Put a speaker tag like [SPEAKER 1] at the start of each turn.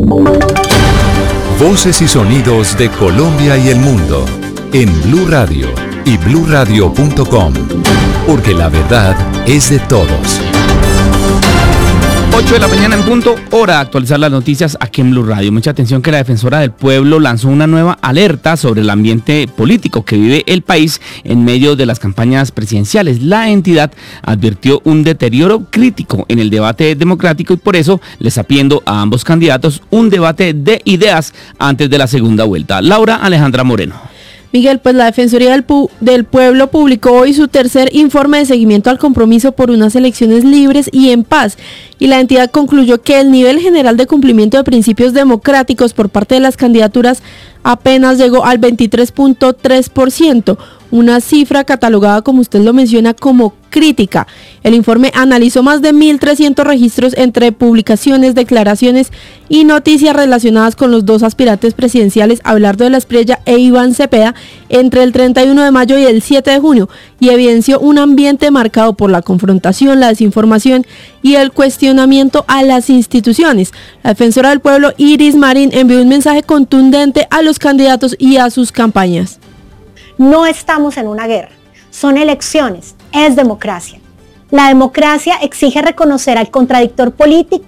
[SPEAKER 1] Voces y sonidos de Colombia y el mundo en Blue Radio y bluradio.com, porque la verdad es de todos.
[SPEAKER 2] 8 de la mañana en punto, hora de actualizar las noticias aquí en Blue Radio. Mucha atención que la Defensora del Pueblo lanzó una nueva alerta sobre el ambiente político que vive el país en medio de las campañas presidenciales. La entidad advirtió un deterioro crítico en el debate democrático y por eso le está pidiendo a ambos candidatos un debate de ideas antes de la segunda vuelta. Laura Alejandra Moreno.
[SPEAKER 3] Miguel, pues la Defensoría del Pueblo publicó hoy su tercer informe de seguimiento al compromiso por unas elecciones libres y en paz, y la entidad concluyó que el nivel general de cumplimiento de principios democráticos por parte de las candidaturas apenas llegó al 23.3%, una cifra catalogada, como usted lo menciona, como crítica. El informe analizó más de 1.300 registros entre publicaciones, declaraciones y noticias relacionadas con los dos aspirantes presidenciales, Abelardo de la Espriella e Iván Cepeda, entre el 31 de mayo y el 7 de junio, y evidenció un ambiente marcado por la confrontación, la desinformación y el cuestionamiento a las instituciones. La Defensora del Pueblo, Iris Marín, envió un mensaje contundente a los candidatos y a sus campañas.
[SPEAKER 4] No estamos en una guerra, son elecciones, es democracia. La democracia exige reconocer al contradictor político